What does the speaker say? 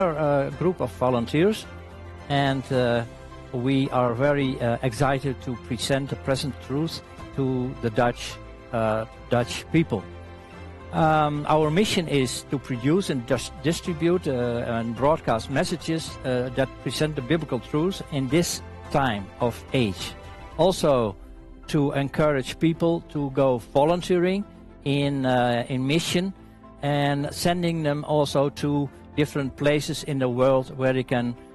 are a group of volunteers, and we are very excited to present the present truth to the Dutch people. Our mission is to produce and distribute and broadcast messages that present the biblical truth in this time of age. Also, to encourage people to go volunteering in mission, and sending them also to different places in the world where they can